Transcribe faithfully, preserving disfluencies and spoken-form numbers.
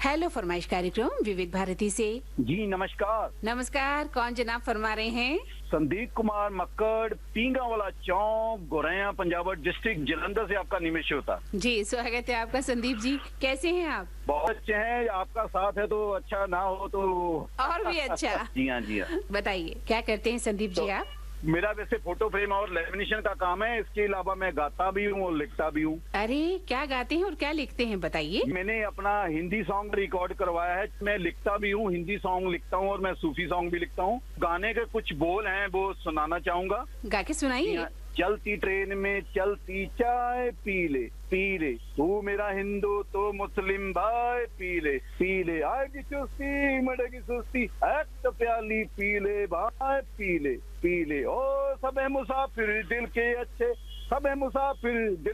Hello फरमाइश कार्यक्रम विविध भारती से। जी नमस्कार। नमस्कार, कौन जनाब फरमा रहे हैं? संदीप कुमार मक्कड़, पींगा वाला चौक, गोरैया, पंजाब डिस्ट्रिक्ट जलंधर से आपका निमिष होता। जी स्वागत है आपका संदीप जी, कैसे हैं आप? बहुत अच्छे हैं, आपका साथ है तो अच्छा, ना हो तो और भी अच्छा। जी हाँ जी हाँ। बताइए क्या करते हैं संदीप जी तो, आप? मेरा वैसे फोटो फ्रेम और लेमिनेशन का काम है, इसके अलावा मैं गाता भी हूँ और लिखता भी हूँ। अरे क्या गाते हैं और क्या लिखते हैं बताइए? मैंने अपना हिंदी सॉन्ग रिकॉर्ड करवाया है, मैं लिखता भी हूँ, हिंदी सॉन्ग लिखता हूँ और मैं सूफी सॉन्ग भी लिखता हूँ। गाने के कुछ बोल हैं वो सुनाना चाहूंगा। गा के सुनाइए। चलती ट्रेन में चलती चाय पी ले पी ले, तू मेरा हिंदू तो मुस्लिम भाई पी ले पी ले, आएगी चुस्ती मरेगी सुस्ती, एक तो प्याली पी ले भाई पी ले पी ले। ओ सब है मुसाफिर दिल के अच्छे, सब है मुसाफिर दिल